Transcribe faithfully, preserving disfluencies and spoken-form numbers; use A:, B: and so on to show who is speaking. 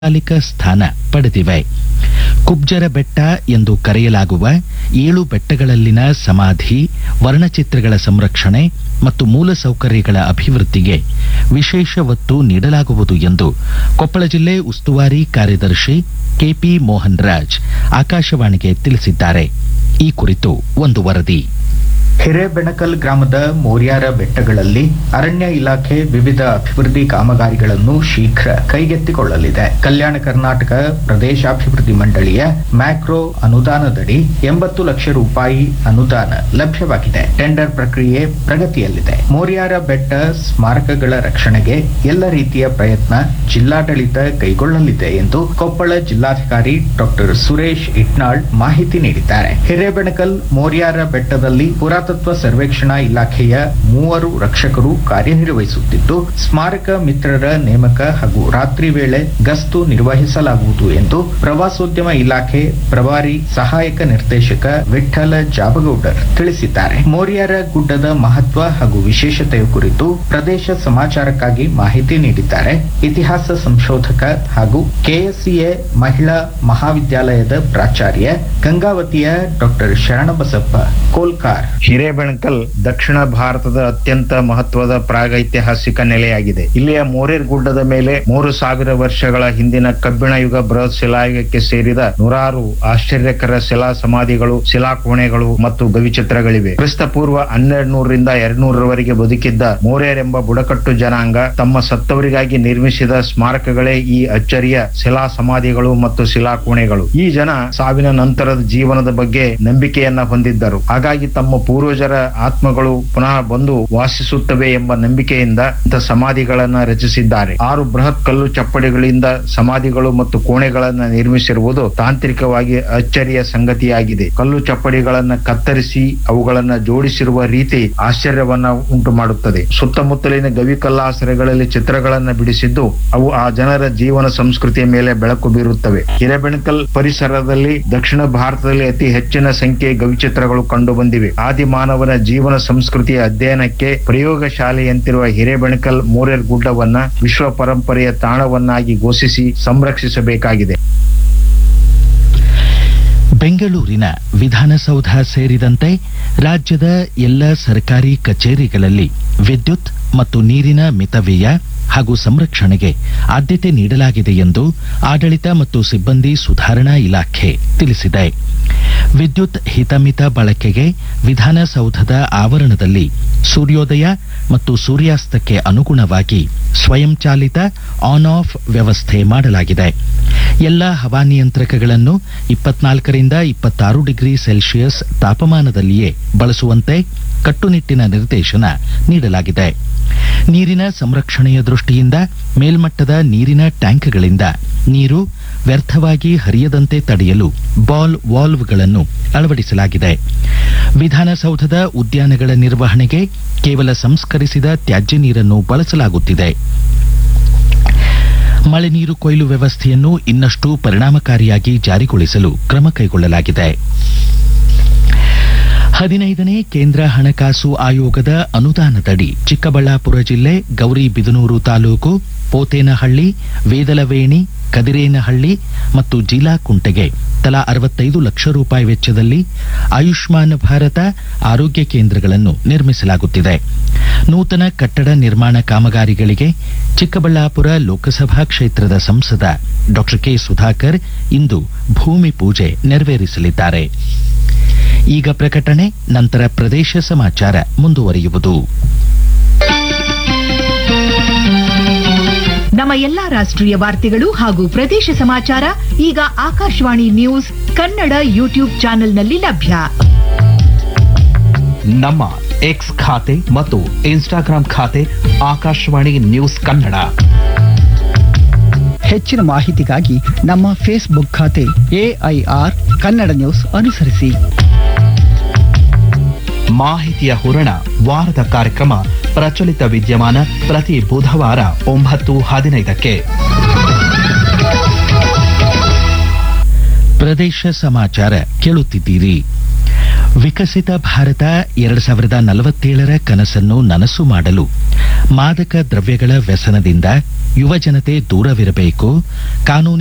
A: ತಾತ್ಕಾಲಿಕ ಸ್ಥಾನ ಪಡೆದಿವೆ. ಕುಬ್ಜರ ಬೆಟ್ಟ ಎಂದು ಕರೆಯಲಾಗುವ ಏಳು ಬೆಟ್ಟಗಳಲ್ಲಿನ ಸಮಾಧಿ, ವರ್ಣಚಿತ್ರಗಳ ಸಂರಕ್ಷಣೆ ಮತ್ತು ಮೂಲಸೌಕರ್ಯಗಳ ಅಭಿವೃದ್ಧಿಗೆ ವಿಶೇಷ ಒತ್ತು ನೀಡಲಾಗುವುದು ಎಂದು ಕೊಪ್ಪಳ ಜಿಲ್ಲೆ ಉಸ್ತುವಾರಿ ಕಾರ್ಯದರ್ಶಿ ಕೆಪಿ ಮೋಹನ್ ರಾಜ್ ಆಕಾಶವಾಣಿಗೆ ತಿಳಿಸಿದ್ದಾರೆ. ಈ ಕುರಿತು ಒಂದು ವರದಿ.
B: ಹಿರೇಬೆಣಕಲ್ ಗ್ರಾಮದ ಮೋರ್ಯಾರ ಬೆಟ್ಟಗಳಲ್ಲಿ ಅರಣ್ಯ ಇಲಾಖೆ ವಿವಿಧ ಅಭಿವೃದ್ಧಿ ಕಾಮಗಾರಿಗಳನ್ನು ಶೀಘ್ರ ಕೈಗೆತ್ತಿಕೊಳ್ಳಲಿದೆ. ಕಲ್ಯಾಣ ಕರ್ನಾಟಕ ಪ್ರದೇಶಾಭಿವೃದ್ಧಿ ಮಂಡಳಿಯ ಮ್ಯಾಕ್ರೋ ಅನುದಾನದಡಿ ಎಂಬತ್ತು ಲಕ್ಷ ರೂಪಾಯಿ ಅನುದಾನ ಲಭ್ಯವಾಗಿದೆ. ಟೆಂಡರ್ ಪ್ರಕ್ರಿಯೆ ಪ್ರಗತಿಯಲ್ಲಿದೆ. ಮೋರ್ಯಾರ ಬೆಟ್ಟ ಸ್ಮಾರಕಗಳ ರಕ್ಷಣೆಗೆ ಎಲ್ಲ ರೀತಿಯ ಪ್ರಯತ್ನ ಜಿಲ್ಲಾಡಳಿತ ಕೈಗೊಳ್ಳಲಿದೆ ಎಂದು ಕೊಪ್ಪಳ ಜಿಲ್ಲಾಧಿಕಾರಿ ಡಾಕ್ಟರ್ ಸುರೇಶ್ ಇಟ್ನಾಳ್ ಮಾಹಿತಿ ನೀಡಿದ್ದಾರೆ. ಹಿರೇಬೆಣಕಲ್ ಮೋರ್ಯಾರ ಬೆಟ್ಟದಲ್ಲಿ ಪುರಾತತ್ವ ಸರ್ವೇಕ್ಷಣಾ ಇಲಾಖೆಯ ಮೂವರು ರಕ್ಷಕರು ಕಾರ್ಯನಿರ್ವಹಿಸುತ್ತಿದ್ದು, ಸ್ಮಾರಕ ಮಿತ್ರರ ನೇಮಕ ಹಾಗೂ ರಾತ್ರಿ ವೇಳೆ ಗಸ್ತು ನಿರ್ವಹಿಸಲಾಗುವುದು ಎಂದು ಪ್ರವಾಸೋದ್ಯಮ ಇಲಾಖೆ ಪ್ರಭಾರಿ ಸಹಾಯಕ ನಿರ್ದೇಶಕ ವಿಠ್ಠಲ ಜಾಬಗೌಡರ್ ತಿಳಿಸಿದ್ದಾರೆ. ಮೋರ್ಯಾರ ಗುಡ್ಡದ ಮಹತ್ವ ಹಾಗೂ ವಿಶೇಷತೆಯ ಕುರಿತು ಪ್ರದೇಶ ಸಮಾಚಾರಕ್ಕಾಗಿ ಮಾಹಿತಿ ನೀಡಿದ್ದಾರೆ. ಇತಿಹಾಸ ಸಂಶೋಧಕ ಹಾಗೂ ಕೆಎಸ್ಸಿಎ ಮಹಿಳಾ ಮಹಾವಿದ್ಯಾಲಯದ ಪ್ರಾಚಾರ್ಯ ಗಂಗಾವತಿಯ ಡಾಕ್ಟರ್ ಶರಣಬಸಪ್ಪ ಕೋಲ್ಕಾರ್.
C: ಹಿರೇಬೆಣಕಲ್ ದಕ್ಷಿಣ ಭಾರತದ ಅತ್ಯಂತ ಮಹತ್ವದ ಪ್ರಾಗೈತಿಹಾಸಿಕ ನೆಲೆಯಾಗಿದೆ. ಇಲ್ಲಿಯ ಮೋರೇರ್ ಗುಡ್ಡದ ಮೇಲೆ ಮೂರು ಸಾವಿರ ವರ್ಷಗಳ ಹಿಂದಿನ ಕಬ್ಬಿಣ ಯುಗ ಬೃಹತ್ ಶಿಲಾಯುಗಕ್ಕೆ ಸೇರಿದ ನೂರಾರು ಆಶ್ಚರ್ಯಕರ ಶಿಲಾ ಸಮಾಧಿಗಳು, ಶಿಲಾಕೋಣೆಗಳು ಮತ್ತು ಗವಿಚಿತ್ರಗಳಿವೆ. ಕ್ರಿಸ್ತ ಪೂರ್ವ ಹನ್ನೆರಡು ನೂರರಿಂದ ಎರಡ್ ನೂರರವರೆಗೆ ಬದುಕಿದ್ದ ಮೋರೇರ್ ಎಂಬ ಬುಡಕಟ್ಟು ಜನಾಂಗ ತಮ್ಮ ಸತ್ತವರಿಗಾಗಿ ನಿರ್ಮಿಸಿದ ಸ್ಮಾರಕಗಳೇ ಈ ಅಚ್ಚರಿಯ ಶಿಲಾ ಸಮಾಧಿಗಳು ಮತ್ತು ಶಿಲಾಕೋಣೆಗಳು. ಈ ಜನ ಸಾವಿನ ನಂತರದ ಜೀವನದ ಬಗ್ಗೆ ನಂಬಿಕೆಯನ್ನ ಹೊಂದಿದ್ದರು. ಹಾಗಾಗಿ ತಮ್ಮ ಪೂರ್ವಜರ ಆತ್ಮಗಳು ಪುನಃ ಬಂದು ವಾಸಿಸುತ್ತವೆ ಎಂಬ ನಂಬಿಕೆಯಿಂದ ಇಂಥ ಸಮಾಧಿಗಳನ್ನ ರಚಿಸಿದ್ದಾರೆ. ಆರು ಬೃಹತ್ ಕಲ್ಲು ಚಪ್ಪಡಿಗಳಿಂದ ಸಮಾಧಿಗಳು ಮತ್ತು ಕೋಣೆಗಳನ್ನ ನಿರ್ಮಿಸಿರುವುದು ತಾಂತ್ರಿಕವಾಗಿ ಅಚ್ಚರಿಯ ಸಂಗತಿಯಾಗಿದೆ. ಕಲ್ಲು ಚಪ್ಪಡಿಗಳನ್ನ ಕತ್ತರಿಸಿ ಅವುಗಳನ್ನ ಜೋಡಿಸಿರುವ ರೀತಿ ಆಶ್ಚರ್ಯವನ್ನ ಉಂಟು ಮಾಡುತ್ತದೆ. ಸುತ್ತಮುತ್ತಲಿನ ಗವಿ ಕಲ್ಲಾಸರೆಗಳಲ್ಲಿ ಚಿತ್ರಗಳನ್ನ ಬಿಡಿಸಿದ್ದು ಅವು ಆ ಜನರ ಜೀವನ ಸಂಸ್ಕೃತಿಯ ಮೇಲೆ ಬೆಳಕು ಬೀರುತ್ತವೆ. ಹಿರೇಬೆಣಕಲ್ ಪರಿಸರದಲ್ಲಿ ದಕ್ಷಿಣ ಭಾರತದಲ್ಲಿ ಅತಿ ಹೆಚ್ಚಿನ ಸಂಖ್ಯೆಯ ಗವಿಚಿತ್ರಗಳು ಕಂಡು ಬಂದಿವೆ. ಆದಿ ಮಾನವನ ಜೀವನ ಸಂಸ್ಕೃತಿಯ ಅಧ್ಯಯನಕ್ಕೆ ಪ್ರಯೋಗ ಶಾಲೆಯಂತಿರುವ ಹಿರೇಬೆಣಕಲ್ ಮೋರೇರ್ ಗುಡ್ಡವನ್ನ ವಿಶ್ವ ಪರಂಪರೆಯ ತಾಣವನ್ನಾಗಿ ಘೋಷಿಸಿ ಸಂರಕ್ಷಿಸಬೇಕಾಗಿದೆ.
A: ಬೆಂಗಳೂರಿನ ವಿಧಾನಸೌಧ ಸೇರಿದಂತೆ ರಾಜ್ಯದ ಎಲ್ಲ ಸರ್ಕಾರಿ ಕಚೇರಿಗಳಲ್ಲಿ ವಿದ್ಯುತ್ ಮತ್ತು ನೀರಿನ ಮಿತವ್ಯಯ ಹಾಗೂ ಸಂರಕ್ಷಣೆಗೆ ಆದ್ಯತೆ ನೀಡಲಾಗಿದೆ ಎಂದು ಆಡಳಿತ ಮತ್ತು ಸಿಬ್ಬಂದಿ ಸುಧಾರಣಾ ಇಲಾಖೆ ತಿಳಿಸಿದೆ. ವಿದ್ಯುತ್ ಹಿತಮಿತ ಬಳಕೆಗೆ ವಿಧಾನಸೌಧದ ಆವರಣದಲ್ಲಿ ಸೂರ್ಯೋದಯ ಮತ್ತು ಸೂರ್ಯಾಸ್ತಕ್ಕೆ ಅನುಗುಣವಾಗಿ ಸ್ವಯಂಚಾಲಿತ ಆನ್ ಆಫ್ ವ್ಯವಸ್ಥೆ ಮಾಡಲಾಗಿದೆ. ಎಲ್ಲ ಹವಾನಿಯಂತ್ರಕಗಳನ್ನು ಇಪ್ಪತ್ನಾಲ್ಕರಿಂದ ಇಪ್ಪತ್ತಾರು ಡಿಗ್ರಿ ಸೆಲ್ಸಿಯಸ್ ತಾಪಮಾನದಲ್ಲಿಯೇ ಬಳಸುವಂತೆ ಕಟ್ಟುನಿಟ್ಟಿನ ನಿರ್ದೇಶನ ನೀಡಲಾಗಿದೆ. ನೀರಿನ ಸಂರಕ್ಷಣೆಯ ದೃಷ್ಟಿಯಿಂದ ಮೇಲ್ಮಟ್ಟದ ನೀರಿನ ಟ್ಯಾಂಕ್ಗಳಿಂದ ನೀರು ವ್ಯರ್ಥವಾಗಿ ಹರಿಯದಂತೆ ತಡೆಯಲು ಬಾಲ್ ವಾಲ್ವ್ಗಳನ್ನು ಅಳವಡಿಸಲಾಗಿದೆ. ವಿಧಾನಸೌಧದ ಉದ್ಯಾನಗಳ ನಿರ್ವಹಣೆಗೆ ಕೇವಲ ಸಂಸ್ಕರಿಸಿದ ತ್ಯಾಜ್ಯ ನೀರನ್ನು ಬಳಸಲಾಗುತ್ತಿದೆ. ಮಳೆ ನೀರು ಕೊಯ್ಲು ವ್ಯವಸ್ಥೆಯನ್ನು ಇನ್ನಷ್ಟು ಪರಿಣಾಮಕಾರಿಯಾಗಿ ಜಾರಿಗೊಳಿಸಲು ಕ್ರಮ ಕೈಗೊಳ್ಳಲಾಗಿದೆ. ಹದಿನೈದನೇ ಕೇಂದ್ರ ಹಣಕಾಸು ಆಯೋಗದ ಅನುದಾನದಡಿ ಚಿಕ್ಕಬಳ್ಳಾಪುರ ಜಿಲ್ಲೆ ಗೌರಿಬಿದನೂರು ತಾಲೂಕು ಪೋತೇನಹಳ್ಳಿ, ವೇದಲವೇಣಿ, ಕದಿರೇನಹಳ್ಳಿ ಮತ್ತು ಜೀಲಾಕುಂಟೆಗೆ ತಲಾ ಅರವತ್ತೈದು ಲಕ್ಷ ರೂಪಾಯಿ ವೆಚ್ಚದಲ್ಲಿ ಆಯುಷ್ಮಾನ್ ಭಾರತ ಆರೋಗ್ಯ ಕೇಂದ್ರಗಳನ್ನು ನಿರ್ಮಿಸಲಾಗುತ್ತಿದೆ. ನೂತನ ಕಟ್ಟಡ ನಿರ್ಮಾಣ ಕಾಮಗಾರಿಗಳಿಗೆ ಚಿಕ್ಕಬಳ್ಳಾಪುರ ಲೋಕಸಭಾ ಕ್ಷೇತ್ರದ ಸಂಸದ ಡಾಕ್ಟರ್ ಕೆ ಸುಧಾಕರ್ ಇಂದು ಭೂಮಿ ಪೂಜೆ ನೆರವೇರಿಸಲಿದ್ದಾರೆ. ಈಗ ಪ್ರಕಟಣೆ, ನಂತರ ಪ್ರದೇಶ ಸಮಾಚಾರ ಮುಂದುವರಿಯುವುದು.
D: ನಮ್ಮ ಎಲ್ಲಾ ರಾಷ್ಟ್ರೀಯ ವಾರ್ತೆಗಳು ಹಾಗೂ ಪ್ರದೇಶ ಸಮಾಚಾರ ಈಗ ಆಕಾಶವಾಣಿ ನ್ಯೂಸ್ ಕನ್ನಡ ಯೂಟ್ಯೂಬ್ ಚಾನೆಲ್ನಲ್ಲಿ ಲಭ್ಯ.
E: ನಮ್ಮ ಎಕ್ಸ್ ಖಾತೆ ಮತ್ತು ಇನ್ಸ್ಟಾಗ್ರಾಂ ಖಾತೆ ಆಕಾಶವಾಣಿ ನ್ಯೂಸ್ ಕನ್ನಡ.
F: ಹೆಚ್ಚಿನ ಮಾಹಿತಿಗಾಗಿ ನಮ್ಮ ಫೇಸ್ಬುಕ್ ಖಾತೆ ಎಐಆರ್ ಕನ್ನಡ ನ್ಯೂಸ್ ಅನುಸರಿಸಿ.
E: ಮಾಹಿತಿಯ ಹೂರಣ ವಾರದ ಕಾರ್ಯಕ್ರಮ ಪ್ರಚಲಿತ ವಿದ್ಯಮಾನ ಪ್ರತಿ ಬುಧವಾರ ಒಂಬತ್ತು ಹದಿನೈದಕ್ಕೆ.
A: ಪ್ರದೇಶ ಸಮಾಚಾರ ಕೇಳುತ್ತಿದ್ದೀರಿ. ವಿಕಸಿತ ಭಾರತ ಎರಡು ಸಾವಿರದ ನಲವತ್ತೇಳರ ಕನಸನ್ನು ನನಸು ಮಾಡಲು ಮಾದಕ ದ್ರವ್ಯಗಳ ವ್ಯಸನದಿಂದ ಯುವ ಜನತೆ ದೂರವಿರಬೇಕು. ಕಾನೂನು